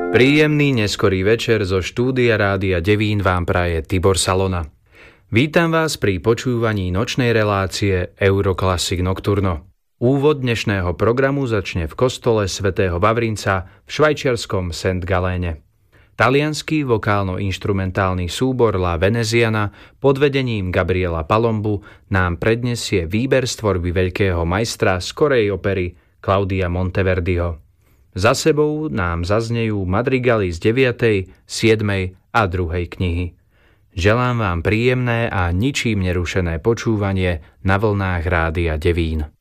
Príjemný neskorý večer zo štúdia Rádia Devín vám praje Tibor Salona. Vítam vás pri počúvaní nočnej relácie Euroclassic Nocturno. Úvod dnešného programu začne v kostole svätého Vavrinca v švajčiarskom St. Galéne. Taliansky vokálno-inštrumentálny súbor La Veneziana pod vedením Gabriela Palombu nám prednesie výber z tvorby veľkého majstra skorej opery Claudia Monteverdiho. Za sebou nám zaznejú madrigaly z 9., 7. a 2. knihy. Želám vám príjemné a ničím nerušené počúvanie na vlnách Rádia Devín.